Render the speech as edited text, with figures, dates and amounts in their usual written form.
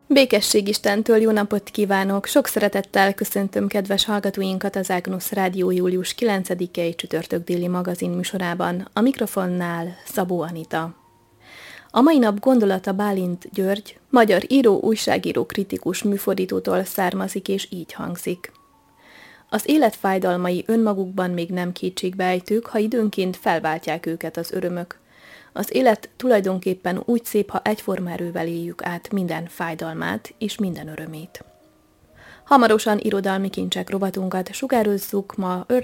Békesség Istentől jó napot kívánok! Sok szeretettel köszöntöm kedves hallgatóinkat az Ágnusz Rádió július 9-i csütörtök déli magazin műsorában. A mikrofonnál Szabó Anita. A mai nap gondolata Bálint György, magyar író, újságíró, kritikus, műfordítótól származik, és így hangzik. Az élet fájdalmai önmagukban még nem kétségbejtők, ha időnként felváltják őket az örömök. Az élet tulajdonképpen úgy szép, ha egyforma erővel éljük át minden fájdalmát és minden örömét. Hamarosan irodalmi kincsek rovatunkat sugározzuk, ma